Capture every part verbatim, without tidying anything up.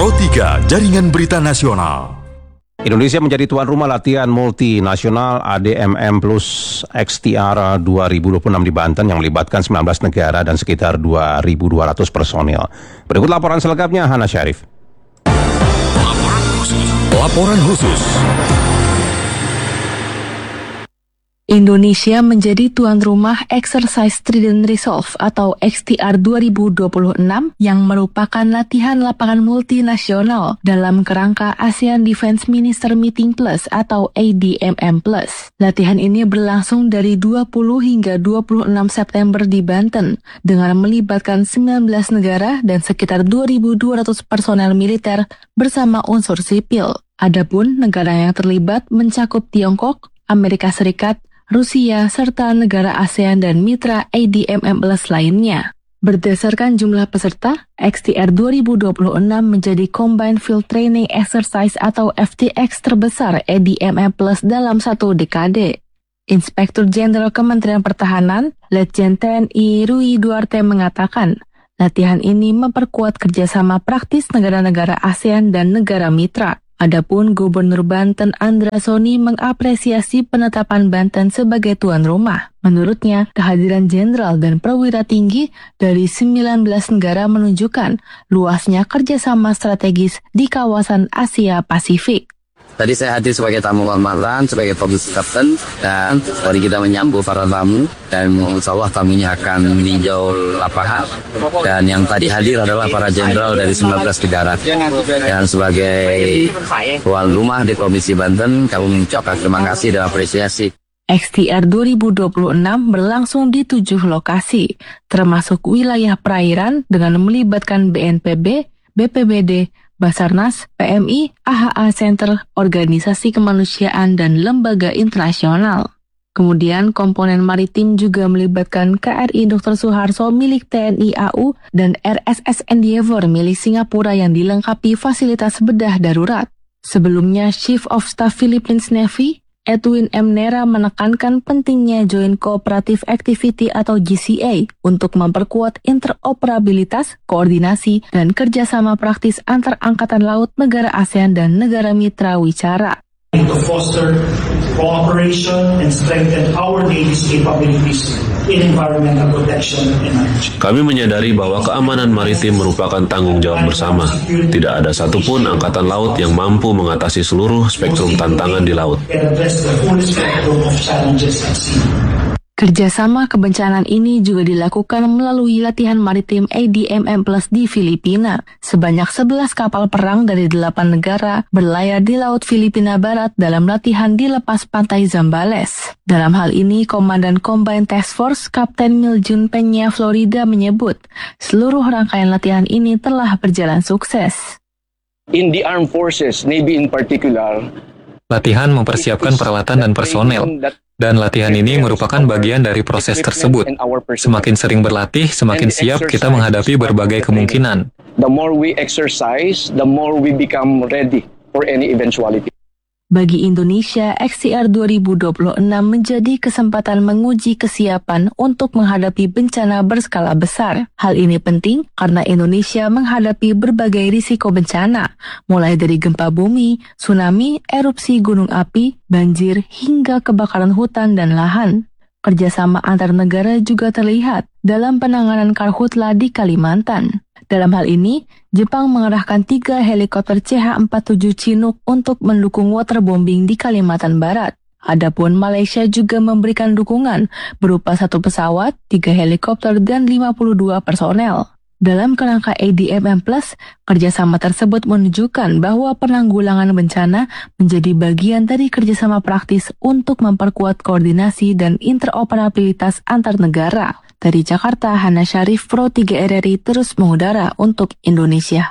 Pro tiga, Jaringan Berita Nasional. Indonesia menjadi tuan rumah latihan multinasional A D M M Plus X T R dua ribu dua puluh enam di Banten yang melibatkan sembilan belas negara dan sekitar dua ribu dua ratus personil. Berikut laporan selengkapnya, Hana Syarif. Laporan khusus. Laporan khusus. Indonesia menjadi tuan rumah Exercise Trident Resolve atau X T R dua ribu dua puluh enam yang merupakan latihan lapangan multinasional dalam kerangka ASEAN Defense Minister Meeting Plus atau A D M M Plus. Latihan ini berlangsung dari dua puluh hingga dua puluh enam September di Banten dengan melibatkan sembilan belas negara dan sekitar dua ribu dua ratus personel militer bersama unsur sipil. Adapun negara yang terlibat mencakup Tiongkok, Amerika Serikat, Rusia, serta negara ASEAN dan mitra A D M M Plus lainnya. Berdasarkan jumlah peserta, X T R dua ribu dua puluh enam menjadi Combined Field Training Exercise atau F T X terbesar A D M M Plus dalam satu dekade. Inspektur Jenderal Kementerian Pertahanan, Letjen T N I Rui Duarte mengatakan, latihan ini memperkuat kerjasama praktis negara-negara ASEAN dan negara mitra. Adapun Gubernur Banten Andra Soni mengapresiasi penetapan Banten sebagai tuan rumah. Menurutnya, kehadiran jenderal dan perwira tinggi dari sembilan belas negara menunjukkan luasnya kerjasama strategis di kawasan Asia Pasifik. Tadi saya hadir sebagai tamu kehormatan, sebagai public captain, dan mari kita menyambut para tamu, dan insya Allah tamunya akan meninjau lapangan. Dan yang tadi hadir adalah para jenderal dari sembilan belas negara. Dan sebagai tuan rumah di Provinsi Banten, kami mengucapkan terima kasih dan apresiasi. X T R dua ribu dua puluh enam berlangsung di tujuh lokasi, termasuk wilayah perairan dengan melibatkan B N P B, B P B D, Basarnas, P M I, A H A Center, organisasi kemanusiaan, dan lembaga internasional. Kemudian komponen maritim juga melibatkan K R I doktor Suharto milik T N I A U dan R S S Endeavour milik Singapura yang dilengkapi fasilitas bedah darurat. Sebelumnya, Chief of Staff Philippines Navy, Edwin M. Nera menekankan pentingnya Joint Cooperative Activity atau G C A untuk memperkuat interoperabilitas, koordinasi, dan kerjasama praktis antar angkatan laut negara ASEAN dan negara mitra wicara. To foster cooperation and strengthen our Navy's capabilities in environmental protection and management. Kami menyadari bahwa keamanan maritim merupakan tanggung jawab bersama. Tidak ada satupun angkatan laut yang mampu mengatasi seluruh spektrum tantangan di laut. Kerjasama kebencanaan ini juga dilakukan melalui latihan maritim A D M M Plus di Filipina. Sebanyak sebelas kapal perang dari delapan negara berlayar di Laut Filipina Barat dalam latihan di lepas pantai Zambales. Dalam hal ini, Komandan Combined Task Force Kapten Miljun Peña Florida menyebut, seluruh rangkaian latihan ini telah berjalan sukses. In the armed forces, Navy in particular, latihan mempersiapkan peralatan dan personel. Dan latihan ini merupakan bagian dari proses tersebut. Semakin sering berlatih, semakin siap kita menghadapi berbagai kemungkinan. The more we exercise, the more we become ready for any eventuality. Bagi Indonesia, X T R dua ribu dua puluh enam menjadi kesempatan menguji kesiapan untuk menghadapi bencana berskala besar. Hal ini penting karena Indonesia menghadapi berbagai risiko bencana, mulai dari gempa bumi, tsunami, erupsi gunung api, banjir, hingga kebakaran hutan dan lahan. Kerjasama antar negara juga terlihat dalam penanganan karhutla di Kalimantan. Dalam hal ini, Jepang mengerahkan tiga helikopter C H empat puluh tujuh Chinook untuk mendukung waterbombing di Kalimantan Barat. Adapun Malaysia juga memberikan dukungan berupa satu pesawat, tiga helikopter, dan lima puluh dua personel. Dalam kerangka A D M M Plus, kerjasama tersebut menunjukkan bahwa penanggulangan bencana menjadi bagian dari kerjasama praktis untuk memperkuat koordinasi dan interoperabilitas antar negara. Dari Jakarta, Hana Syarif, Pro tiga R R I terus mengudara untuk Indonesia.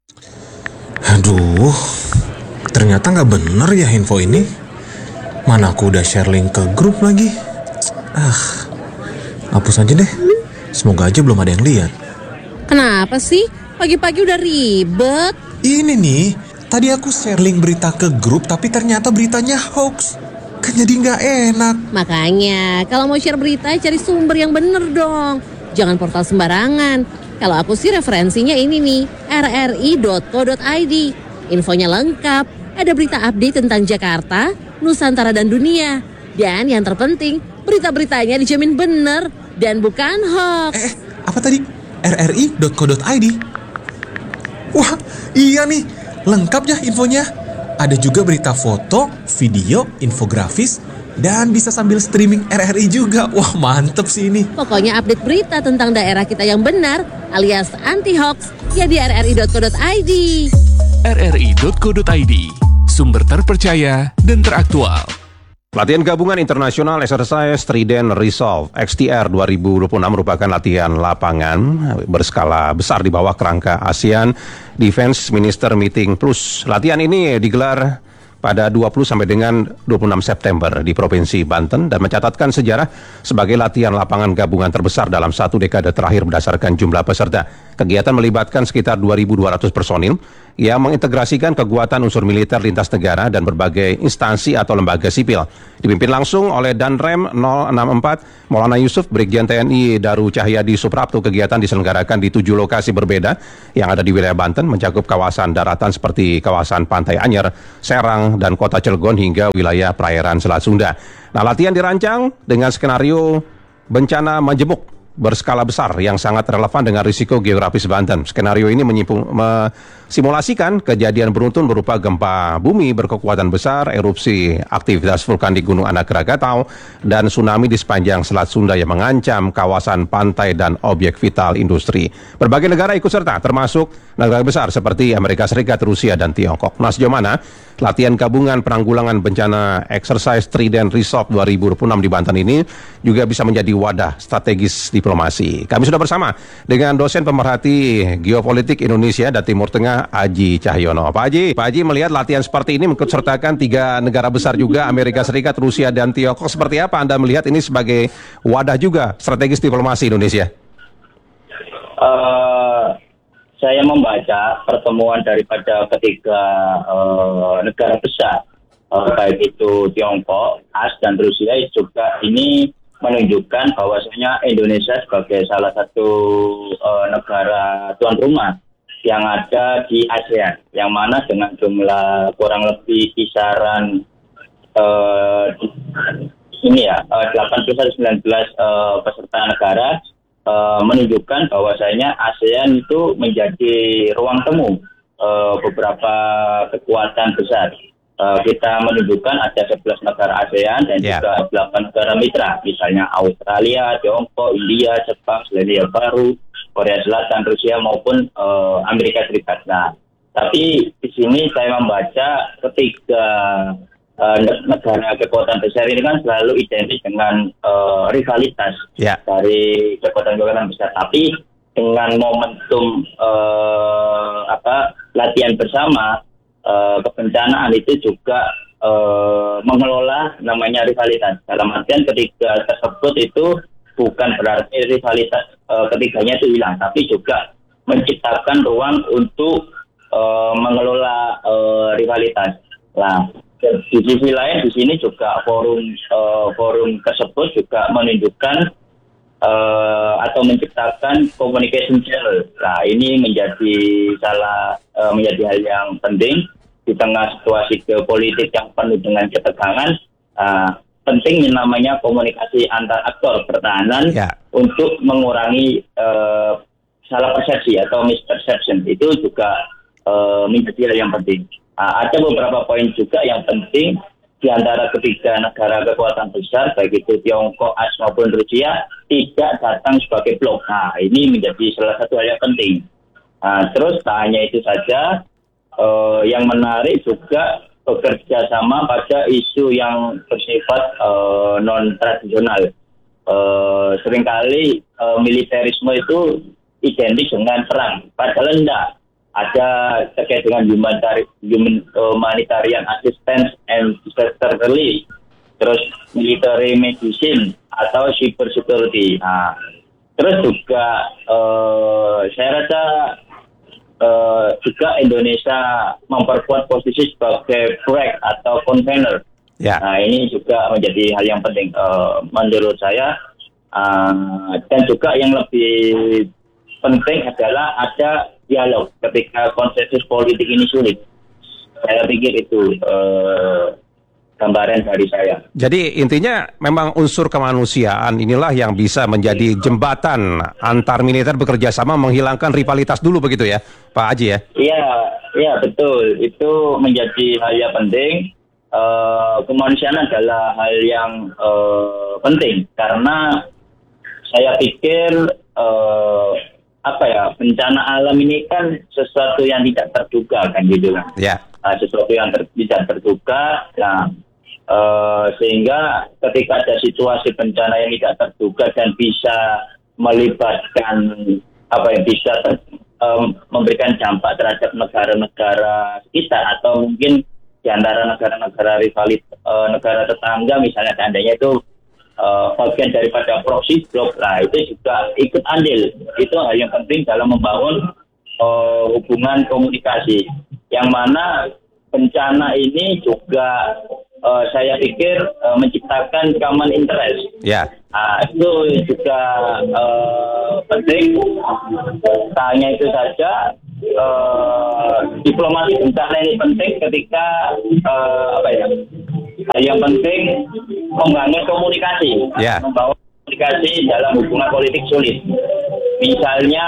Aduh, ternyata nggak bener ya info ini. Mana aku udah share link ke grup lagi. Ah, hapus aja deh. Semoga aja belum ada yang lihat. Kenapa sih? Pagi-pagi udah ribet. Ini nih, tadi aku share link berita ke grup tapi ternyata beritanya hoax. Kan jadi nggak enak. Makanya, kalau mau share berita cari sumber yang bener dong. Jangan portal sembarangan. Kalau aku sih referensinya ini nih, r r i dot co dot i d. Infonya lengkap, ada berita update tentang Jakarta, Nusantara dan dunia. Dan yang terpenting, berita-beritanya dijamin benar dan bukan hoax. Eh, apa tadi? r r i dot co dot i d. Wah, iya nih, lengkap ya infonya. Ada juga berita foto, video, infografis, dan bisa sambil streaming R R I juga. Wah, mantep sih ini. Pokoknya update berita tentang daerah kita yang benar alias anti-hoax ya di r r i dot co dot i d. r r i dot co dot i d, sumber terpercaya dan teraktual. Latihan Gabungan Internasional Exercise Trident Resolve X T R dua ribu dua puluh enam merupakan latihan lapangan berskala besar di bawah kerangka ASEAN Defense Minister Meeting Plus. Latihan ini digelar pada dua puluh sampai dengan dua puluh enam September di Provinsi Banten dan mencatatkan sejarah sebagai latihan lapangan gabungan terbesar dalam satu dekade terakhir berdasarkan jumlah peserta. Kegiatan melibatkan sekitar dua ribu dua ratus personil yang mengintegrasikan kekuatan unsur militer lintas negara dan berbagai instansi atau lembaga sipil. Dipimpin langsung oleh Danrem nol enam empat Maulana Yusuf, Brigjen T N I Daru Cahyadi Suprapto. Kegiatan diselenggarakan di tujuh lokasi berbeda yang ada di wilayah Banten, mencakup kawasan daratan seperti kawasan Pantai Anyer, Serang, dan Kota Cilegon hingga wilayah perairan Selat Sunda. Nah, latihan dirancang dengan skenario bencana majemuk berskala besar yang sangat relevan dengan risiko geografis Banten. Skenario ini menyimpul, simulasikan kejadian beruntun berupa gempa bumi berkekuatan besar, erupsi aktivitas vulkanik Gunung Anak Krakatau, dan tsunami di sepanjang Selat Sunda yang mengancam kawasan pantai dan objek vital industri. Berbagai negara ikut serta, termasuk negara besar seperti Amerika Serikat, Rusia, dan Tiongkok. Nah, sejauh mana latihan gabungan penanggulangan bencana Exercise Trident Resolve dua ribu dua puluh enam di Banten ini juga bisa menjadi wadah strategis diplomasi. Kami sudah bersama dengan dosen pemerhati geopolitik Indonesia dan Timur Tengah, Aji Cahyono. Pak Aji, Pak Aji melihat latihan seperti ini mengikut sertakan tiga negara besar juga, Amerika Serikat, Rusia, dan Tiongkok. Seperti apa Anda melihat ini sebagai wadah juga strategis diplomasi Indonesia? Uh, saya membaca pertemuan daripada ketiga uh, negara besar, uh, baik itu Tiongkok, A S dan Rusia, juga ini menunjukkan bahwasanya Indonesia sebagai salah satu uh, negara tuan rumah yang ada di ASEAN, yang mana dengan jumlah kurang lebih kisaran uh, ini ya uh, delapan belas sampai sembilan belas uh, peserta negara, uh, menunjukkan bahwasanya ASEAN itu menjadi ruang temu uh, beberapa kekuatan besar. Uh, kita menunjukkan ada sebelas negara ASEAN dan yeah. juga delapan negara mitra, misalnya Australia, Tiongkok, India, Jepang, Selandia Baru, Korea Selatan, Rusia maupun uh, Amerika Serikat. Nah, tapi di sini saya membaca ketiga uh, negara kekuatan besar ini kan selalu identik dengan uh, rivalitas yeah. dari kekuatan-kekuatan besar. Tapi dengan momentum uh, apa latihan bersama, Uh, kebencanaan itu juga uh, mengelola namanya rivalitas. Dalam artian ketiga tersebut itu bukan berarti rivalitas uh, ketiganya itu hilang, tapi juga menciptakan ruang untuk uh, mengelola uh, rivalitas. Nah, di sisi lain di sini juga forum uh, forum tersebut juga menunjukkan uh, atau menciptakan communication channel. Nah, ini menjadi salah uh, menjadi hal yang penting. Di tengah situasi geopolitik yang penuh dengan ketegangan, uh, penting namanya komunikasi antar aktor pertahanan yeah. untuk mengurangi uh, salah persepsi atau misperception. Itu juga uh, menjadi hal yang penting. Uh, ada beberapa poin juga yang penting di antara ketiga negara kekuatan besar, baik itu Tiongkok, A S maupun Rusia, tidak datang sebagai blok. Nah, ini menjadi salah satu hal yang penting. Uh, terus tak hanya itu saja, Uh, yang menarik juga bekerja sama pada isu yang bersifat uh, non-tradisional. Uh, seringkali uh, militerisme itu identik dengan perang, padahal enggak. Ada terkait dengan humanitarian assistance and disaster relief, terus military medicine atau cyber security. Nah, terus juga uh, saya rasa Uh, juga Indonesia memperkuat posisi sebagai break atau convener. Yeah. Nah, ini juga menjadi hal yang penting uh, menurut saya. Uh, dan juga yang lebih penting adalah ada dialog ketika konsensus politik ini sulit. Saya pikir itu uh, gambaran dari saya. Jadi intinya memang unsur kemanusiaan inilah yang bisa menjadi jembatan antar militer bekerja sama menghilangkan rivalitas dulu begitu ya, Pak Haji ya? Iya, iya betul. Itu menjadi hal yang penting. Uh, kemanusiaan adalah hal yang uh, penting karena saya pikir uh, apa ya bencana alam ini kan sesuatu yang tidak terduga kan gitu kan? Ya. Uh, sesuatu yang ter, tidak terduga. Nah. Uh, sehingga ketika ada situasi bencana yang tidak terduga dan bisa melibatkan apa yang bisa ter, um, memberikan dampak terhadap negara-negara sekitar atau mungkin di antara negara-negara rivalit uh, negara tetangga misalnya seandainya itu uh, bagian daripada proxy block, lah itu juga ikut andil. Itu hal yang penting dalam membangun uh, hubungan komunikasi yang mana bencana ini juga Uh, saya pikir uh, menciptakan common interest. Ya. Uh, itu juga uh, penting. Tanya itu saja. Uh, diplomasi bencana ini penting ketika uh, apa ya? Yang penting membangun komunikasi. Ya. Membangun komunikasi dalam hubungan politik sulit. Misalnya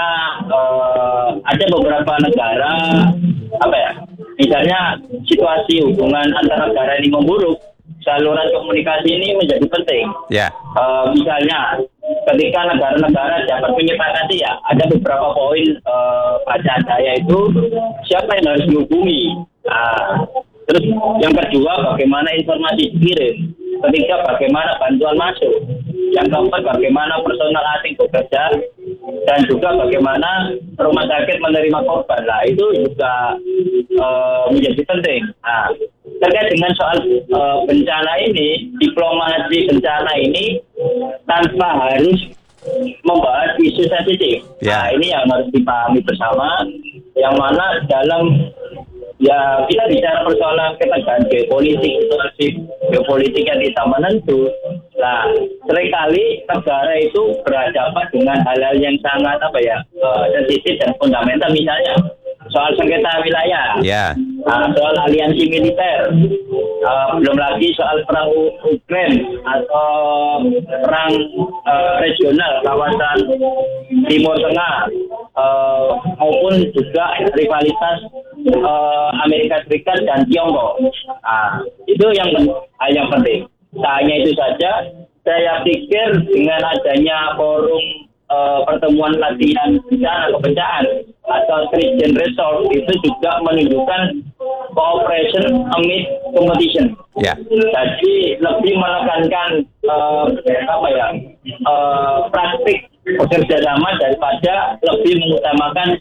uh, ada beberapa negara apa ya? Misalnya situasi hubungan antara negara ini memburuk, saluran komunikasi ini menjadi penting. Ya. Uh, misalnya ketika negara-negara dapat menyepakati ya ada beberapa poin uh, bacaan saya itu siapa yang harus dihubungi. Uh, terus yang kedua bagaimana informasi dikirim, ketiga bagaimana bantuan masuk, yang keempat bagaimana personal asing bekerja, dan juga bagaimana rumah sakit menerima korban. Lah itu juga uh, menjadi penting. Nah, terkait dengan soal uh, bencana ini, diplomasi bencana ini tanpa harus membahas isu sensitif. Ya. Nah, ini yang harus dipahami bersama, yang mana dalam ya kita bicara persoalan ketegangan geopolitik, situasi geopolitik yang tidak menentu. Nah, seringkali negara itu berhadapan dengan hal-hal yang sangat apa ya uh, sensitif dan fundamental, misalnya soal sengketa wilayah, yeah. uh, soal aliansi militer, uh, belum lagi soal perang Ukraina atau perang uh, regional kawasan Timur Tengah, uh, maupun juga rivalitas uh, Amerika Serikat dan Tiongkok. Uh, itu yang hal yang penting. Tak hanya itu saja, saya pikir dengan adanya forum uh, pertemuan latihan bencana kebencanaan atau Christian Resolve itu juga menunjukkan cooperation amid competition. Ya. Jadi lebih menekankan uh, apa ya uh, praktik bekerja sama daripada lebih mengutamakan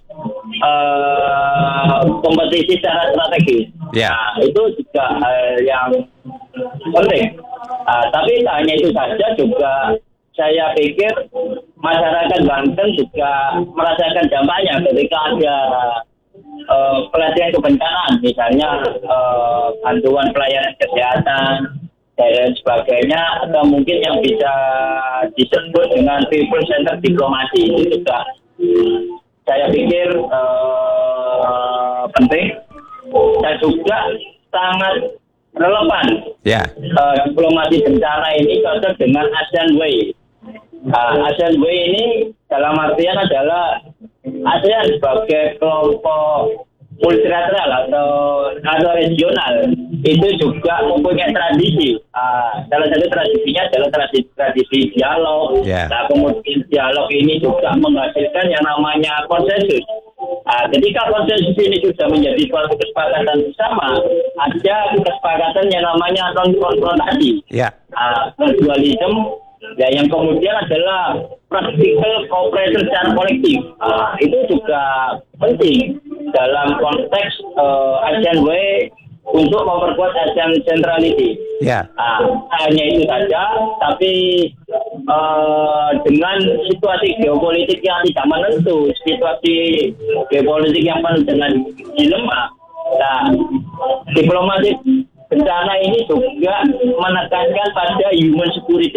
uh, kompetisi secara strategis. Ya. Nah, itu juga hal yang penting. Uh, tapi tak hanya itu saja, juga saya pikir masyarakat Banten juga merasakan dampaknya ketika ada uh, pelatihan kebencanaan, misalnya uh, bantuan pelayanan kesehatan dan sebagainya, atau mungkin yang bisa disebut dengan people center diplomasi, itu juga saya pikir uh, penting dan juga sangat relevan. Ya. Uh, diplomasi bencana ini cocok dengan ASEAN Way. Uh, ASEAN Way ini dalam artian adalah ASEAN sebagai kelompok multilateral atau atau regional itu juga mempunyai tradisi. Uh, salah satu tradisinya adalah tradisi, tradisi dialog. Yeah. Nah, kemudian dialog ini juga menghasilkan yang namanya konsensus. Uh, ketika konsensus ini sudah menjadi suatu kesepakatan bersama, ada kesepakatan yang namanya non-konfrontasi. Yeah. Uh, dualism. Ya, yang kemudian adalah practical cooperation secara kolektif. Uh, itu juga penting dalam konteks uh, ASEAN Way untuk memperkuat ASEAN Centrality. Yeah. Uh, hanya itu saja, tapi uh, dengan situasi geopolitik yang tidak menentu, situasi geopolitik yang penuh dengan dilema, nah, diplomasi bencana ini juga menekankan pada human security.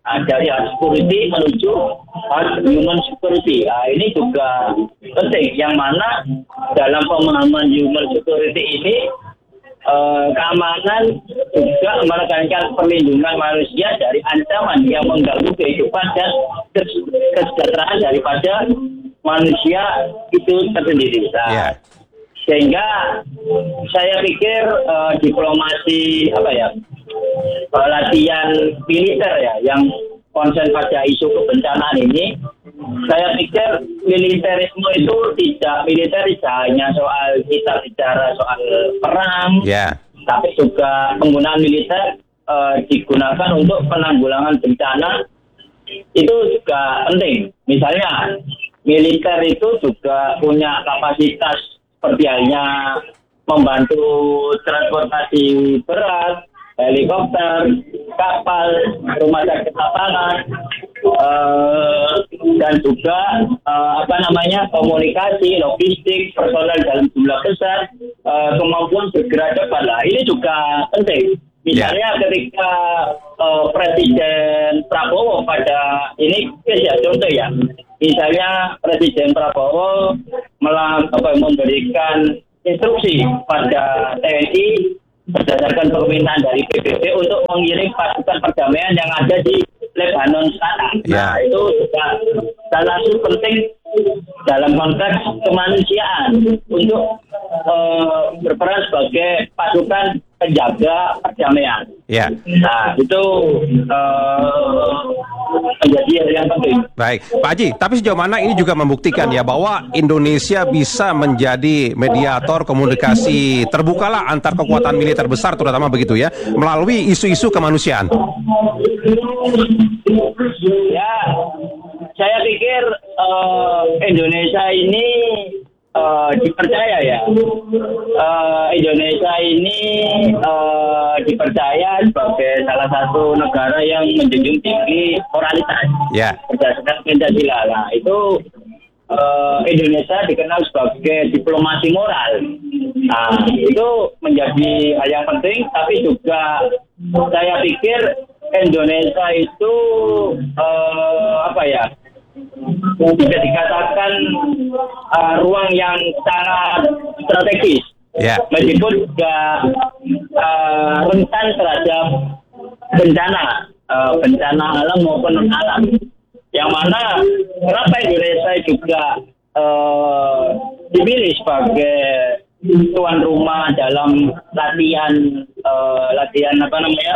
Nah, dari hard security menuju hard human security. Nah, ini juga penting. Yang mana dalam pemahaman human security ini eh, keamanan juga menekankan perlindungan manusia dari ancaman yang mengganggu kehidupan dan kes- kesejahteraan daripada manusia itu tersendiri. Nah, yeah. Sehingga saya pikir uh, diplomasi apa ya uh, latihan militer ya yang konsen pada isu kebencanaan ini, saya pikir militerisme itu tidak militer tidak hanya soal kita bicara soal perang, yeah. tapi juga penggunaan militer uh, digunakan untuk penanggulangan bencana itu juga penting. Misalnya militer itu juga punya kapasitas seperti halnya membantu transportasi berat, helikopter, kapal, rumah sakit lapangan, uh, dan juga uh, apa namanya komunikasi, logistik, personel dalam jumlah besar, uh, kemampuan bergerak cepat. Nah, ini juga penting. Misalnya yeah. ketika uh, Presiden Prabowo pada ini ya contoh ya, misalnya Presiden Prabowo melang, apa, memberikan instruksi pada T N I berdasarkan permintaan dari P B B untuk mengirim pasukan perdamaian yang ada di Lebanon sana. Yeah. Nah, itu juga salah satu penting dalam konteks kemanusiaan untuk uh, berperan sebagai pasukan penjaga perdamaian. Ya. Nah, itu uh, menjadi hal yang penting. Baik, Pak Haji, tapi sejauh mana ini juga membuktikan ya bahwa Indonesia bisa menjadi mediator komunikasi terbukalah antar kekuatan militer besar terutama begitu ya, melalui isu-isu kemanusiaan. Ya, saya pikir uh, Indonesia ini Uh, dipercaya ya uh, Indonesia ini uh, dipercaya sebagai salah satu negara yang menjunjung tinggi moralitas yeah. berdasarkan Pancasila. Nah, itu uh, Indonesia dikenal sebagai diplomasi moral. Nah, itu menjadi hal yang penting, tapi juga saya pikir Indonesia itu uh, apa ya bisa dikatakan uh, ruang yang sangat strategis, yeah. meskipun juga uh, rentan terhadap bencana, uh, bencana alam maupun non alam. Yang mana kenapa Indonesia juga uh, dipilih sebagai tuan rumah dalam latihan uh, latihan apa namanya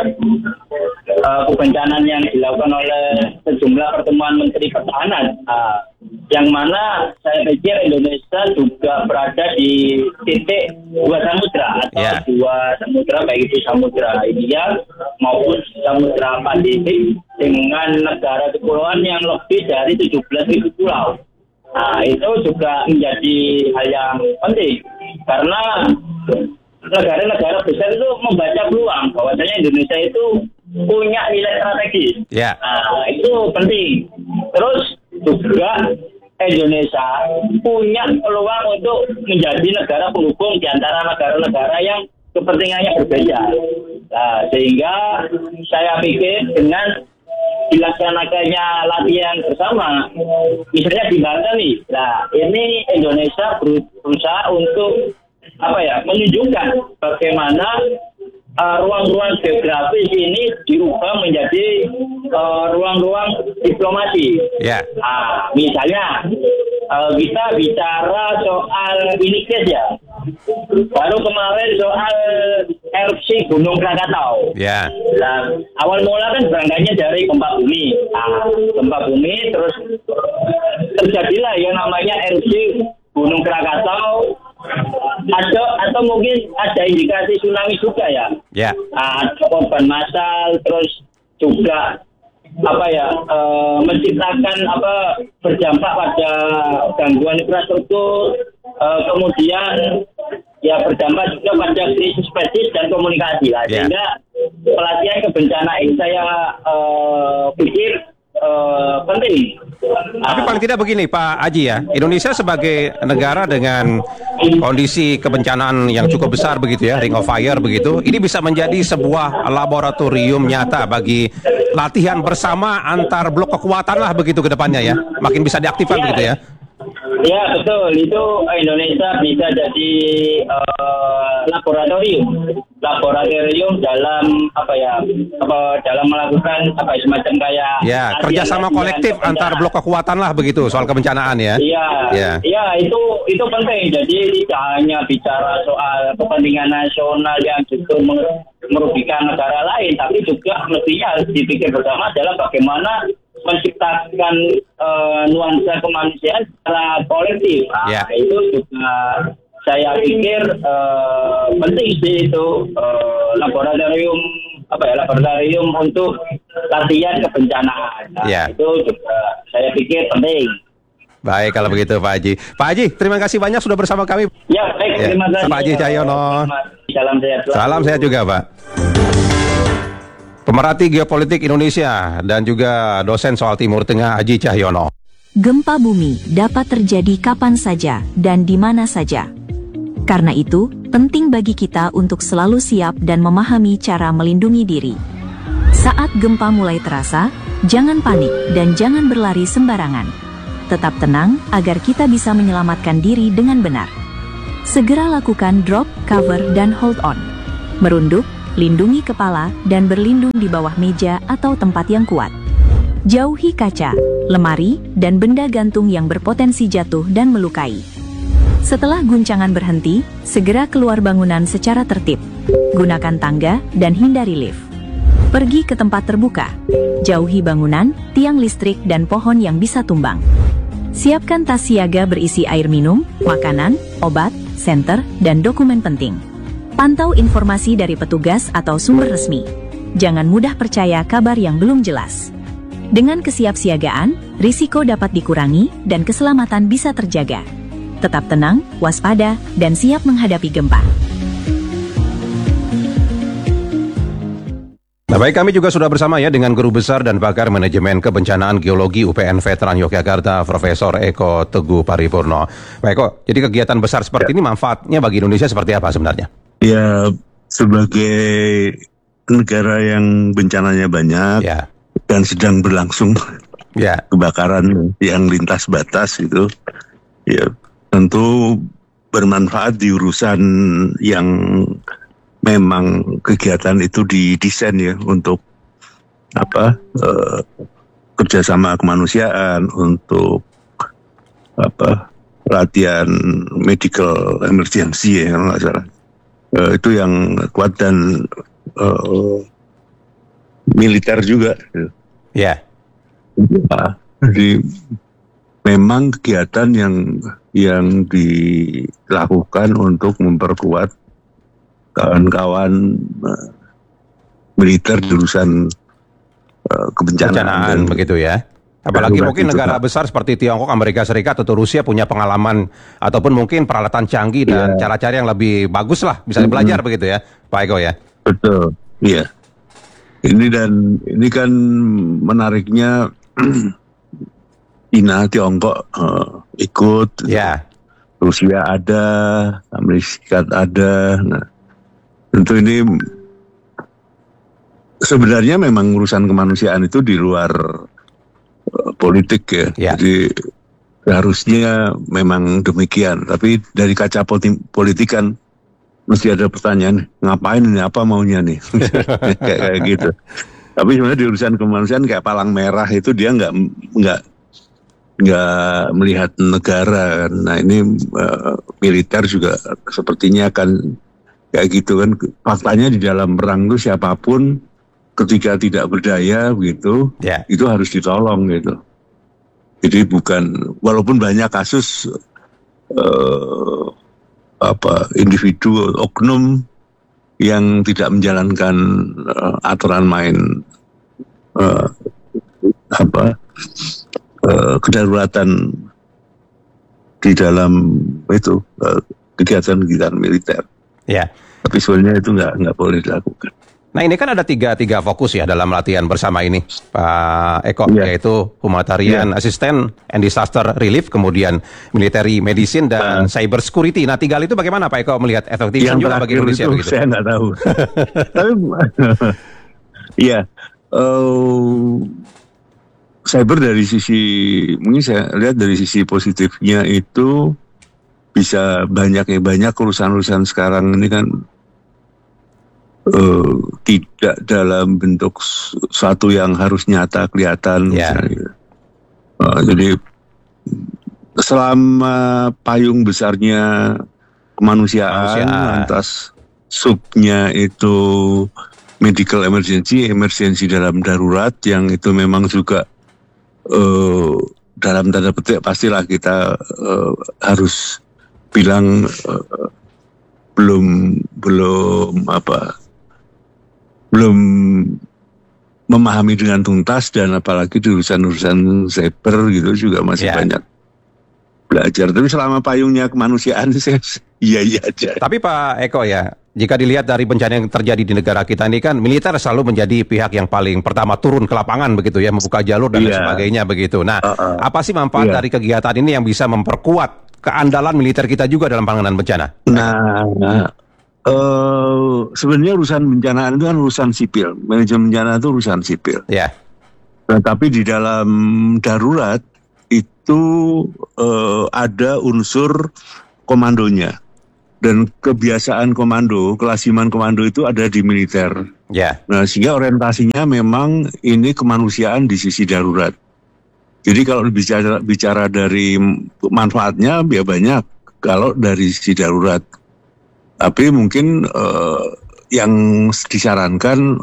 uh, kebencanaan yang dilakukan oleh sejumlah pertemuan Menteri Pertahanan, uh, yang mana saya pikir Indonesia juga berada di titik dua samudra atau yeah. dua samudra, baik itu samudra India maupun samudra Pasifik dengan negara kepulauan yang lebih dari tujuh belas ribu pulau. Nah, itu juga menjadi hal yang penting karena negara-negara besar itu membaca peluang bahwasanya Indonesia itu punya nilai strategis. Yeah. Nah, itu penting. Terus juga Indonesia punya peluang untuk menjadi negara penghubung di antara negara-negara yang kepentingannya berbeda. Nah, sehingga saya pikir dengan dilaksanakannya latihan bersama, misalnya di Banten nih, nah ini Indonesia berusaha untuk apa ya menunjukkan bagaimana uh, ruang-ruang geografis ini diubah menjadi uh, ruang-ruang diplomasi. Yeah. Nah, misalnya uh, kita bicara soal ini case ya. Baru kemarin soal erupsi Gunung Krakatau. Ya. Nah, awal mula kan berangkatnya dari gempa bumi. Nah, gempa bumi terus terjadilah yang namanya erupsi Gunung Krakatau. Ada atau mungkin ada indikasi tsunami juga ya. Ya. Nah, ada korban massal, terus juga apa ya e, menciptakan apa berdampak pada gangguan infrastruktur, e, kemudian ya berdampak juga pada krisis spesies dan komunikasi lah. Yeah. Sehingga pelatihan kebencanaan ini saya e, pikir e, penting Tapi paling tidak begini Pak Haji ya, Indonesia sebagai negara dengan kondisi kebencanaan yang cukup besar begitu ya, Ring of Fire begitu, ini bisa menjadi sebuah laboratorium nyata bagi latihan bersama antar blok kekuatan lah begitu ke depannya ya, makin bisa diaktifkan begitu ya. Ya betul, itu Indonesia bisa jadi uh, laboratorium, laboratorium dalam apa ya, apa dalam melakukan apa semacam kayak ya kerjasama kolektif antar blok kekuatan lah begitu soal kebencanaan ya. Iya, ya. ya itu itu penting. Jadi tidak hanya bicara soal kepentingan nasional yang justru merugikan negara lain, tapi juga mestinya harus dipikir bersama adalah bagaimana menciptakan uh, nuansa kemanusiaan secara kolektif. Nah, yeah. Itu juga saya pikir uh, penting sih itu uh, laboratorium apa ya laboratorium untuk latihan kebencanaan. Nah, yeah. Itu juga saya pikir penting. Baik kalau begitu Pak Haji. Pak Haji, terima kasih banyak sudah bersama kami. Ya, baik, terima kasih. Pak Haji Cahyono. Salam sehat. Salam sehat juga, Pak. Pemerhati geopolitik Indonesia dan juga dosen soal Timur Tengah Haji Cahyono. Gempa bumi dapat terjadi kapan saja dan di mana saja. Karena itu, penting bagi kita untuk selalu siap dan memahami cara melindungi diri. Saat gempa mulai terasa, jangan panik dan jangan berlari sembarangan. Tetap tenang agar kita bisa menyelamatkan diri dengan benar. Segera lakukan drop, cover, dan hold on. Merunduk, lindungi kepala, dan berlindung di bawah meja atau tempat yang kuat. Jauhi kaca, lemari, dan benda gantung yang berpotensi jatuh dan melukai. Setelah guncangan berhenti, segera keluar bangunan secara tertib. Gunakan tangga dan hindari lift. Pergi ke tempat terbuka. Jauhi bangunan, tiang listrik, dan pohon yang bisa tumbang. Siapkan tas siaga berisi air minum, makanan, obat, senter, dan dokumen penting. Pantau informasi dari petugas atau sumber resmi. Jangan mudah percaya kabar yang belum jelas. Dengan kesiapsiagaan, risiko dapat dikurangi dan keselamatan bisa terjaga. Tetap tenang, waspada, dan siap menghadapi gempa. Nah, baik, kami juga sudah bersama ya dengan Guru Besar dan Pakar Manajemen Kebencanaan Geologi U P N Veteran Yogyakarta, Profesor Eko Teguh Paripurno. Pak Eko, jadi kegiatan besar seperti ya. Ini manfaatnya bagi Indonesia seperti apa sebenarnya? Ya, sebagai negara yang bencananya banyak ya. Dan sedang berlangsung ya. Kebakaran yang lintas batas itu, ya tentu bermanfaat di urusan yang memang kegiatan itu didesain ya untuk apa eh, kerjasama kemanusiaan, untuk apa latihan medical emergency ya kalau nggak salah. Uh, itu yang kuat dan uh, militer juga. Ya. Yeah. Jadi memang kegiatan yang yang dilakukan untuk memperkuat kawan-kawan uh, militer jurusan uh, kebencanaan begitu ya. Apalagi mungkin negara besar seperti Tiongkok, Amerika Serikat atau Rusia punya pengalaman ataupun mungkin peralatan canggih dan yeah. cara-cara yang lebih bagus lah bisa belajar mm-hmm. begitu ya, Pak Eko ya. Betul, iya. Ini dan ini kan menariknya China, Tiongkok uh, ikut, yeah. Rusia ada, Amerika Serikat ada. Nah, tentu ini sebenarnya memang urusan kemanusiaan itu di luar politik ya. ya, jadi harusnya memang demikian. Tapi dari kaca politik kan mesti ada pertanyaan, ngapain ini, apa maunya nih, kayak, kayak gitu. Tapi sebenarnya di urusan kemanusiaan kayak palang merah itu dia nggak nggak nggak melihat negara. Nah ini uh, militer juga sepertinya akan kayak gitu kan. Faktanya di dalam perang itu siapapun ketika tidak berdaya begitu, yeah. itu harus ditolong gitu. Jadi bukan, walaupun banyak kasus uh, apa individu oknum yang tidak menjalankan uh, aturan main uh, apa uh, kedaruratan di dalam itu uh, kegiatan-kegiatan militer. Ya. Tapi sebenarnya itu nggak nggak boleh dilakukan. Nah ini kan ada tiga, tiga fokus ya dalam latihan bersama ini Pak Eko, yeah. yaitu humanitarian yeah. assistant and disaster relief, kemudian military medicine dan uh, cyber security. Nah tiga hal itu bagaimana Pak Eko melihat efektifnya juga bagi Indonesia itu begitu? Saya nggak tahu. Tapi ya uh, cyber dari sisi, mungkin saya lihat dari sisi positifnya itu bisa banyak ya, banyak urusan-urusan sekarang ini kan Uh, tidak dalam bentuk suatu yang harus nyata kelihatan. Yeah. Uh, jadi selama payung besarnya kemanusiaan, kemanusiaan. Lantas subnya itu medical emergency, emergency dalam darurat, yang itu memang juga uh, dalam tanda petik pastilah kita uh, harus bilang uh, belum belum apa belum memahami dengan tuntas, dan apalagi di urusan-urusan cyber gitu juga masih yeah. banyak belajar. Tapi selama payungnya kemanusiaan saya iya iya aja. Tapi Pak Eko ya, jika dilihat dari bencana yang terjadi di negara kita ini kan militer selalu menjadi pihak yang paling pertama turun ke lapangan begitu ya, membuka jalur dan yeah. sebagainya begitu. Nah, uh, uh. apa sih manfaat yeah. dari kegiatan ini yang bisa memperkuat keandalan militer kita juga dalam penanganan bencana? Nah, nah. Uh, sebenarnya urusan bencanaan itu kan urusan sipil, manajemen bencana itu urusan sipil. Ya. Yeah. Nah, tapi di dalam darurat itu uh, ada unsur komandonya, dan kebiasaan komando, kelasiman komando itu ada di militer. Ya. Yeah. Nah, sehingga orientasinya memang ini kemanusiaan di sisi darurat. Jadi kalau bicara bicara dari manfaatnya ya banyak kalau dari sisi darurat. Tapi mungkin uh, yang disarankan,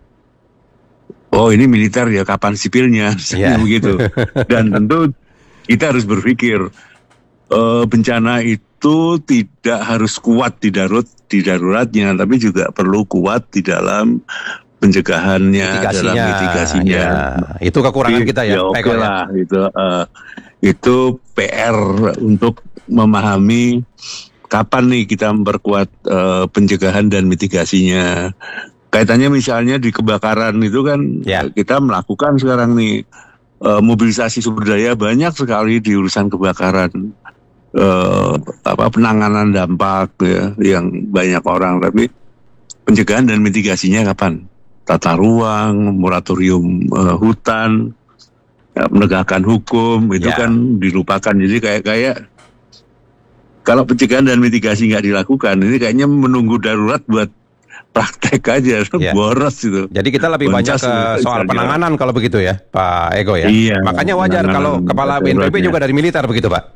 oh ini militer ya, kapan sipilnya, yeah. begitu. Dan tentu kita harus berpikir uh, bencana itu tidak harus kuat di darurat, di daruratnya, tapi juga perlu kuat di dalam pencegahannya, dalam mitigasinya. Ya, itu kekurangan kita ya. Ya oke lah, itu uh, itu P R untuk memahami kapan nih kita memperkuat uh, pencegahan dan mitigasinya. Kaitannya misalnya di kebakaran itu kan yeah. kita melakukan sekarang nih uh, mobilisasi sumber daya banyak sekali di urusan kebakaran, uh, apa penanganan dampak ya, yang banyak orang. Tapi pencegahan dan mitigasinya kapan? Tata ruang, moratorium uh, hutan, ya, menegakkan hukum itu yeah. kan dilupakan. Jadi kayak kayak kalau pencegahan dan mitigasi nggak dilakukan, ini kayaknya menunggu darurat buat praktek aja, ya. boros itu. Jadi kita lebih Boncas banyak ke soal penanganan kalau begitu ya, Pak Eko ya. Iya, makanya wajar kalau kepala B N P B juga dari militer begitu, Pak.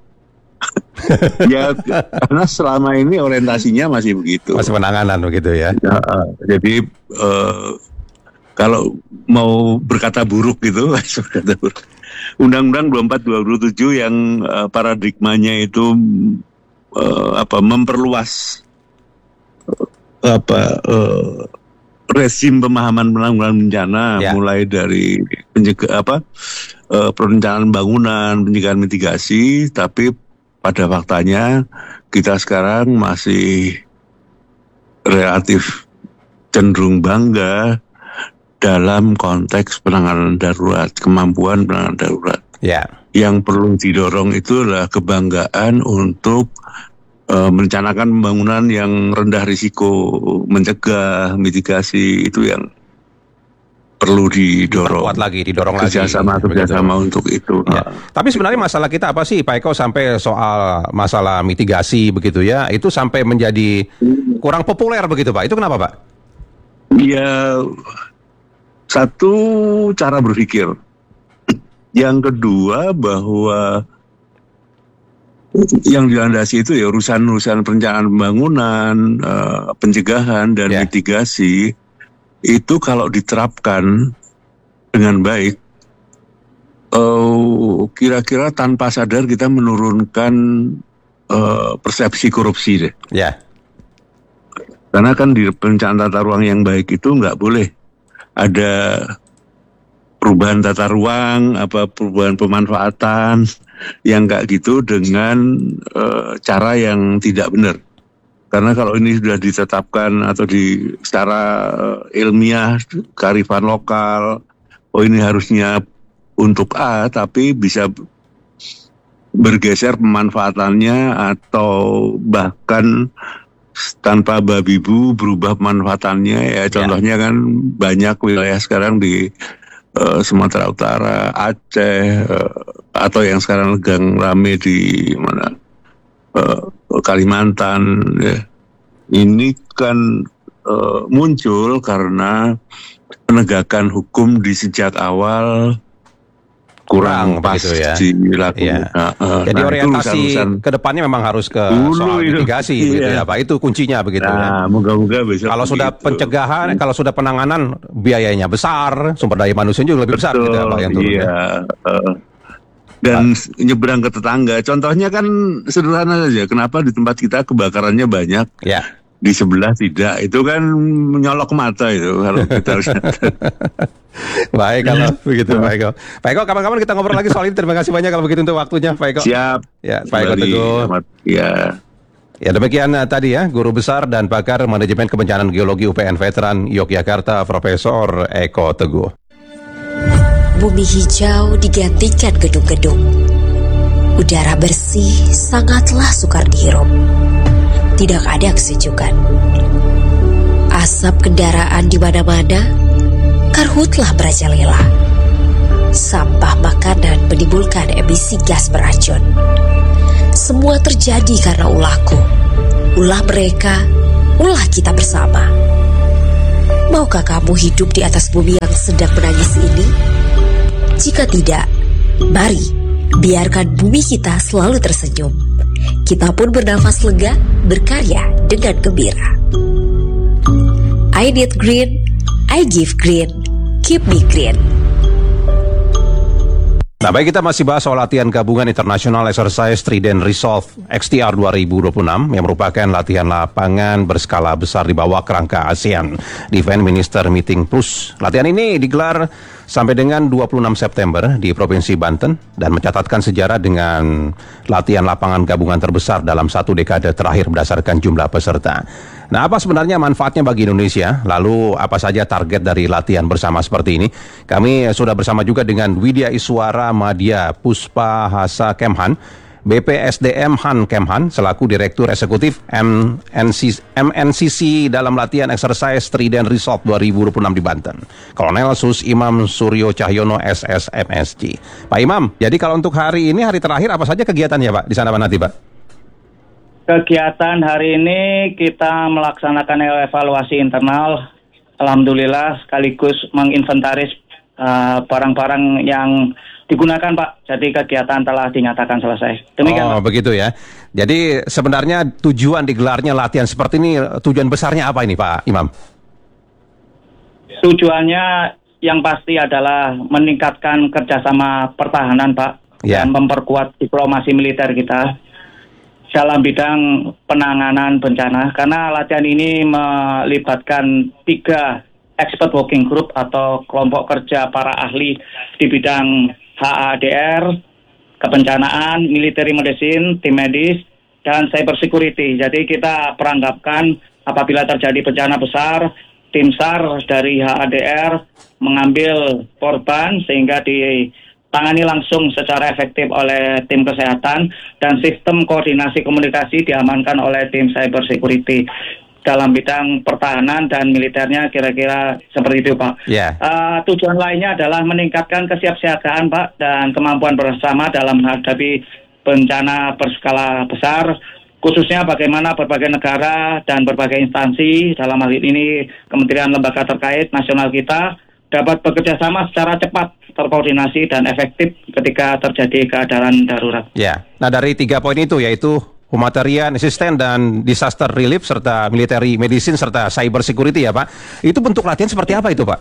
Ya, karena selama ini orientasinya masih begitu. Masih penanganan begitu ya. ya jadi uh, kalau mau berkata buruk gitu, berkata buruk. Undang-Undang dua puluh empat dua ribu tujuh yang uh, paradigmanya itu uh, apa memperluas uh, apa uh, rezim pemahaman penanggulangan bencana ya. Mulai dari penjaga, apa uh, perencanaan bangunan, pencegahan mitigasi, tapi pada faktanya kita sekarang masih relatif cenderung bangga dalam konteks penanganan darurat, kemampuan penanganan darurat. Ya. Yang perlu didorong itu adalah kebanggaan untuk uh, merencanakan pembangunan yang rendah risiko, mencegah, mitigasi, itu yang perlu didorong. Kuat lagi, didorong kerjasama, lagi. Kerjasama untuk itu. Ya. Tapi sebenarnya masalah kita apa sih, Pak Eko, sampai soal masalah mitigasi begitu ya, itu sampai menjadi kurang populer begitu, Pak? Itu kenapa, Pak? Ya, satu cara berpikir. Yang kedua bahwa yang dilandasi itu ya urusan-urusan perencanaan pembangunan, uh, pencegahan dan yeah. mitigasi itu kalau diterapkan dengan baik, uh, kira-kira tanpa sadar kita menurunkan uh, persepsi korupsi deh. Ya. Yeah. Karena kan di perencanaan tata ruang yang baik itu nggak boleh ada perubahan tata ruang, apa perubahan pemanfaatan yang kayak gitu dengan uh, cara yang tidak benar. Karena kalau ini sudah ditetapkan atau di secara ilmiah kearifan lokal, oh ini harusnya untuk A, tapi bisa bergeser pemanfaatannya atau bahkan tanpa babi bu berubah pemanfaatannya. Ya contohnya kan banyak wilayah sekarang di uh, Sumatera Utara, Aceh, uh, atau yang sekarang legang rame di mana uh, Kalimantan. Ya. Ini kan uh, muncul karena penegakan hukum di sejak awal kurang, kurang pas ya. dilakukan. Ya. Nah, uh, Jadi nah, orientasi ke depannya memang harus ke Dulu soal itu. mitigasi, Iya. gitu ya, Pak. Itu kuncinya begitu Nah, ya. moga-moga besok Kalau sudah begitu. pencegahan, kalau sudah penanganan, biayanya besar, sumber daya manusia juga lebih besar, gitu ya, Pak, yang turun. Iya. Ya. Uh, dan Pak. nyebrang ke tetangga. Contohnya kan sederhana saja. Kenapa di tempat kita kebakarannya banyak? Ya. Di sebelah tidak. Itu kan menyolok mata itu kalau kita lihat. Baik kalau begitu, Pak Eko. Pak Eko, kapan-kapan kita ngobrol lagi soal ini. Terima kasih banyak kalau begitu untuk waktunya, Pak Eko. Siap. Ya, Pak Eko Teguh. Ya. Ya, demikian uh, tadi ya, Guru Besar dan Pakar Manajemen Kebencanaan Geologi U P N Veteran Yogyakarta, Profesor Eko Teguh. Bumi hijau digantikan gedung-gedung. Udara bersih sangatlah sukar dihirup. Tidak ada kesejukan. Asap kendaraan di mana-mana, karhutlah merajalela. Sampah makanan menimbulkan emisi gas beracun. Semua terjadi karena ulahku, ulah mereka, ulah kita bersama. Maukah kamu hidup di atas bumi yang sedang menangis ini? Jika tidak, mari biarkan bumi kita selalu tersenyum. Kita pun bernafas lega, berkarya dengan gembira. I need green, I give green, keep me green. Nah, baik, kita masih bahas soal latihan gabungan International Exercise Trident Resolve X T R dua ribu dua puluh enam yang merupakan latihan lapangan berskala besar di bawah kerangka ASEAN Defense Minister Meeting Plus. Latihan ini digelar sampai dengan dua puluh enam September di Provinsi Banten dan mencatatkan sejarah dengan latihan lapangan gabungan terbesar dalam satu dekade terakhir berdasarkan jumlah peserta. Nah, apa sebenarnya manfaatnya bagi Indonesia? Lalu apa saja target dari latihan bersama seperti ini? Kami sudah bersama juga dengan Widya Iswara Madya Puspa Hasa Kemhan, B P S D M Han Kemhan, selaku Direktur Eksekutif M N C C dalam latihan Exercise Trident Resolve dua ribu dua puluh enam di Banten. Kolonel Sus Imam Suryo Cahyono S S M S G. Pak Imam, jadi kalau untuk hari ini, hari terakhir, apa saja kegiatannya, Pak, di sana Pak nanti, Pak? Kegiatan hari ini kita melaksanakan evaluasi internal, alhamdulillah, sekaligus menginventaris uh, barang-barang yang digunakan, Pak. Jadi kegiatan telah dinyatakan selesai. Demikian, Oh, Pak. begitu ya. Jadi sebenarnya tujuan digelarnya latihan seperti ini, tujuan besarnya apa ini, Pak Imam? Tujuannya yang pasti adalah meningkatkan kerjasama pertahanan, Pak, Ya. dan memperkuat diplomasi militer kita dalam bidang penanganan bencana, karena latihan ini melibatkan tiga expert working group atau kelompok kerja para ahli di bidang H A D R, kebencanaan, military medicine, tim medis, dan cyber security. Jadi kita perangkapkan apabila terjadi bencana besar, tim SAR dari H A D R mengambil korban sehingga di tangani langsung secara efektif oleh tim kesehatan, dan sistem koordinasi komunikasi diamankan oleh tim cyber security. Dalam bidang pertahanan dan militernya kira-kira seperti itu, Pak. Yeah. Uh, tujuan lainnya adalah meningkatkan kesiapsiagaan, Pak, dan kemampuan bersama dalam menghadapi bencana berskala besar, khususnya bagaimana berbagai negara dan berbagai instansi, dalam hal ini kementerian lembaga terkait nasional kita, dapat bekerja sama secara cepat, terkoordinasi dan efektif ketika terjadi keadaan darurat. Ya, nah dari tiga poin itu yaitu humanitarian assistance dan disaster relief serta military medicine serta cyber security ya, Pak. Itu bentuk latihan seperti apa itu, Pak?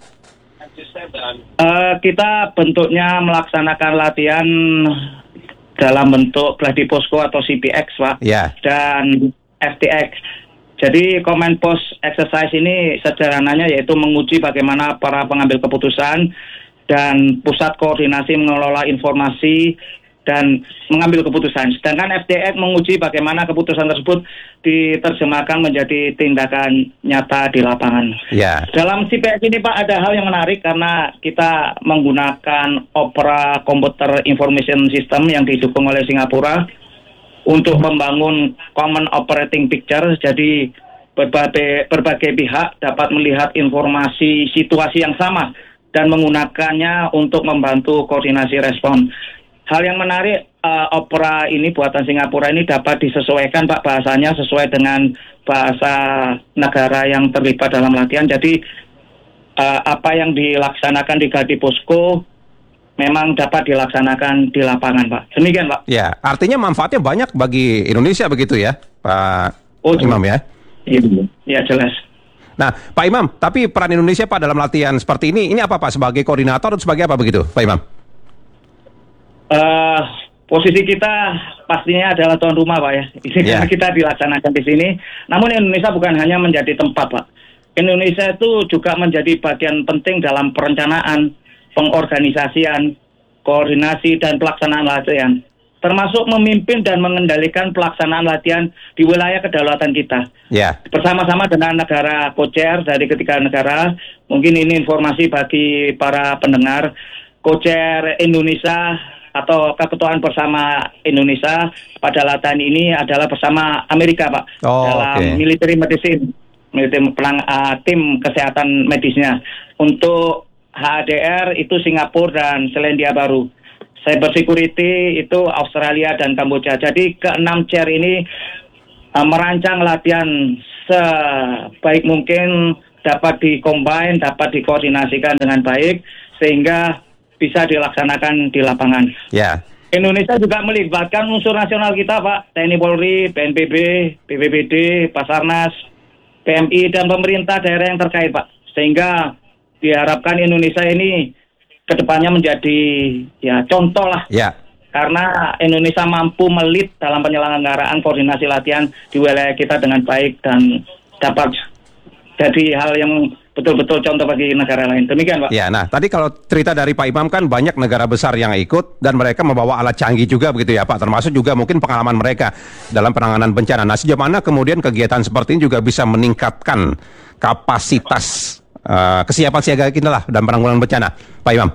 Uh, kita bentuknya melaksanakan latihan dalam bentuk gladi posko atau C P X, Pak, ya. dan F T X. Jadi Command Post Exercise ini sederhananya yaitu menguji bagaimana para pengambil keputusan dan pusat koordinasi mengelola informasi dan mengambil keputusan. Sedangkan F D X menguji bagaimana keputusan tersebut diterjemahkan menjadi tindakan nyata di lapangan. Ya. Dalam C P S ini Pak ada hal yang menarik karena kita menggunakan Opera Computer Information System yang didukung oleh Singapura untuk membangun Common Operating Picture. Jadi berbagai, berbagai pihak dapat melihat informasi situasi yang sama dan menggunakannya untuk membantu koordinasi respon. Hal yang menarik, uh, Opera ini buatan Singapura ini dapat disesuaikan Pak bahasanya sesuai dengan bahasa negara yang terlibat dalam latihan. Jadi uh, apa yang dilaksanakan di Gadiposko memang dapat dilaksanakan di lapangan Pak. Demikian Pak. Ya, artinya manfaatnya banyak bagi Indonesia begitu ya Pak oh, Imam ya? Iya, ya, jelas. Nah Pak Imam, tapi peran Indonesia Pak dalam latihan seperti ini, ini apa Pak? Sebagai koordinator atau sebagai apa begitu Pak Imam? Uh, posisi kita pastinya adalah tuan rumah Pak ya. Ini yeah. kita dilaksanakan di sini. Namun Indonesia bukan hanya menjadi tempat Pak. Indonesia itu juga menjadi bagian penting dalam perencanaan, pengorganisasian, koordinasi dan pelaksanaan latihan. Termasuk memimpin dan mengendalikan pelaksanaan latihan di wilayah kedaulatan kita. Yeah. Bersama-sama dengan negara co-chair dari ketiga negara. Mungkin ini informasi bagi para pendengar. Co-chair Indonesia atau keketuaan bersama Indonesia pada latihan ini adalah bersama Amerika Pak oh, dalam okay. military medicine, military pelang, uh, tim kesehatan medisnya. Untuk H A D R itu Singapura dan Selandia Baru. Cyber security itu Australia dan Kamboja. Jadi keenam chair ini uh, merancang latihan sebaik mungkin dapat dikombine, dapat dikoordinasikan dengan baik sehingga bisa dilaksanakan di lapangan. Ya. Indonesia juga melibatkan unsur nasional kita, Pak. T N I Polri, B N P B, B P B D, Basarnas, P M I, dan pemerintah daerah yang terkait, Pak. Sehingga diharapkan Indonesia ini kedepannya menjadi ya contoh lah. Ya. Karena Indonesia mampu melit dalam penyelenggaraan koordinasi latihan di wilayah kita dengan baik dan dapat jadi hal yang betul-betul contoh bagi negara lain. Demikian Pak. Ya, nah tadi kalau cerita dari Pak Imam kan banyak negara besar yang ikut dan mereka membawa alat canggih juga begitu ya Pak. Termasuk juga mungkin pengalaman mereka dalam penanganan bencana. Nah sejauh mana kemudian kegiatan seperti ini juga bisa meningkatkan kapasitas uh, kesiapan siaga kita lah dalam penanggulangan bencana, Pak Imam?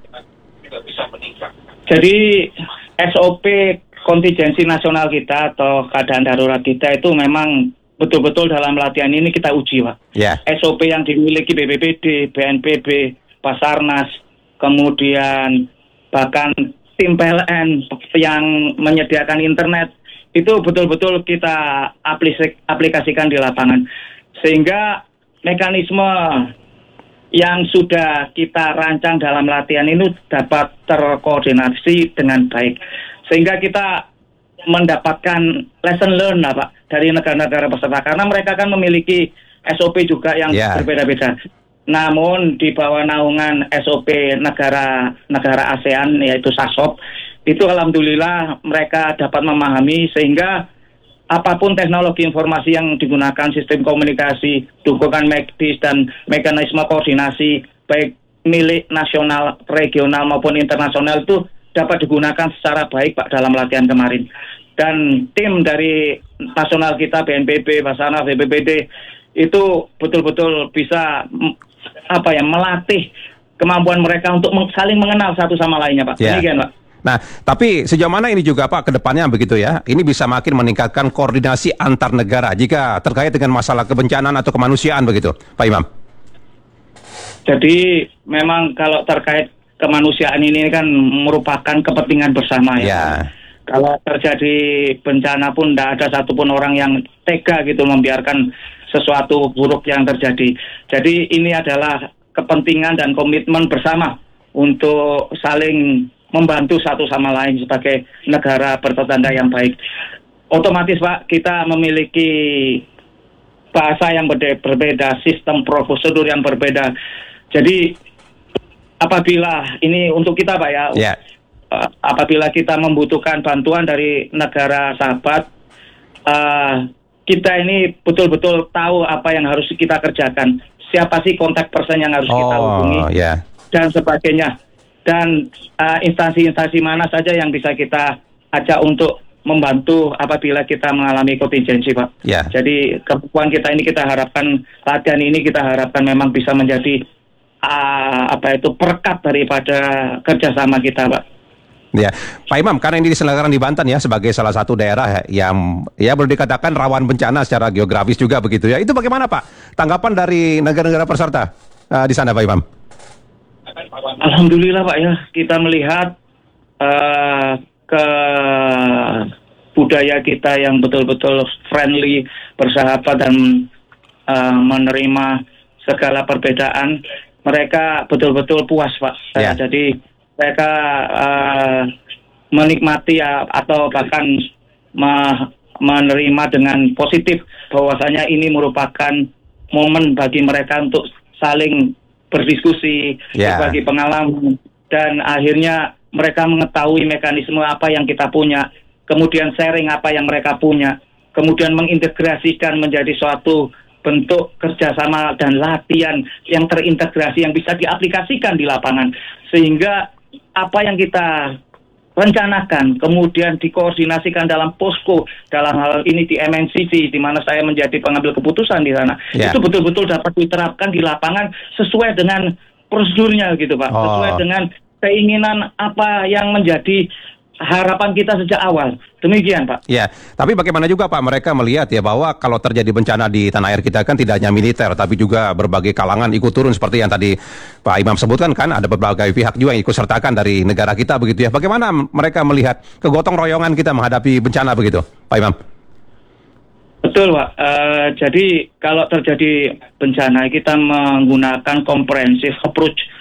Jadi S O P kontingensi nasional kita atau keadaan darurat kita itu memang betul-betul dalam latihan ini kita uji, Pak. Yeah. S O P yang dimiliki B P B D, B N P B, Basarnas, kemudian bahkan tim P L N yang menyediakan internet, itu betul-betul kita aplikasikan di lapangan. Sehingga mekanisme yang sudah kita rancang dalam latihan ini dapat terkoordinasi dengan baik. Sehingga kita mendapatkan lesson learn lah Pak dari negara-negara peserta karena mereka kan memiliki S O P juga yang yeah. berbeda-beda. Namun di bawah naungan S O P negara-negara ASEAN yaitu SASOP itu alhamdulillah mereka dapat memahami sehingga apapun teknologi informasi yang digunakan, sistem komunikasi, dukungan medis dan mekanisme koordinasi baik milik nasional, regional maupun internasional itu dapat digunakan secara baik Pak dalam latihan kemarin. Dan tim dari nasional kita B N P B, Basarnas, B P B D itu betul-betul bisa apa ya melatih kemampuan mereka untuk saling mengenal satu sama lainnya Pak. Yeah. Demikian Pak. Nah, tapi sejauh mana ini juga Pak ke depannya begitu ya? Ini bisa makin meningkatkan koordinasi antar negara jika terkait dengan masalah kebencanaan atau kemanusiaan begitu, Pak Imam? Jadi memang kalau terkait kemanusiaan ini kan merupakan kepentingan bersama ya. Yeah. Kalau terjadi bencana pun tidak ada satupun orang yang tega gitu membiarkan sesuatu buruk yang terjadi. Jadi ini adalah kepentingan dan komitmen bersama untuk saling membantu satu sama lain sebagai negara bertetangga yang baik. Otomatis Pak, kita memiliki bahasa yang berbeda, sistem prosedur yang berbeda. Jadi apabila ini untuk kita Pak ya, yeah. uh, apabila kita membutuhkan bantuan dari negara sahabat, uh, kita ini betul-betul tahu apa yang harus kita kerjakan, siapa sih kontak person yang harus oh, kita hubungi, yeah. dan sebagainya. dan uh, instansi-instansi mana saja yang bisa kita ajak untuk membantu apabila kita mengalami kontingensi, Pak. Ya. Jadi kemampuan kita ini kita harapkan, latihan ini kita harapkan memang bisa menjadi uh, apa itu perekat daripada kerjasama kita, Pak. Ya, Pak Imam, karena ini diselenggarakan di Banten ya sebagai salah satu daerah yang ya boleh dikatakan rawan bencana secara geografis juga begitu ya. Itu bagaimana Pak? Tanggapan dari negara-negara peserta uh, di sana, Pak Imam? Alhamdulillah Pak ya, kita melihat uh, ke budaya kita yang betul-betul friendly, bersahabat dan uh, menerima segala perbedaan. Mereka betul-betul puas Pak. Yeah. Jadi mereka uh, menikmati uh, atau bahkan me- menerima dengan positif bahwasanya ini merupakan momen bagi mereka untuk saling berdiskusi, yeah. berbagi pengalaman, dan akhirnya mereka mengetahui mekanisme apa yang kita punya, kemudian sharing apa yang mereka punya, kemudian mengintegrasikan menjadi suatu bentuk kerjasama dan latihan yang terintegrasi yang bisa diaplikasikan di lapangan, sehingga apa yang kita rencanakan kemudian dikoordinasikan dalam posko, dalam hal ini di M N C V di mana saya menjadi pengambil keputusan di sana, yeah. itu betul-betul dapat diterapkan di lapangan sesuai dengan prosedurnya gitu Pak, oh. sesuai dengan keinginan apa yang menjadi harapan kita sejak awal. Demikian Pak. Ya, tapi bagaimana juga Pak mereka melihat ya bahwa kalau terjadi bencana di tanah air kita kan tidak hanya militer tapi juga berbagai kalangan ikut turun seperti yang tadi Pak Imam sebutkan kan, ada berbagai pihak juga yang ikut sertakan dari negara kita begitu ya. Bagaimana mereka melihat kegotong royongan kita menghadapi bencana begitu, Pak Imam? Betul Pak, uh, jadi kalau terjadi bencana kita menggunakan comprehensive approach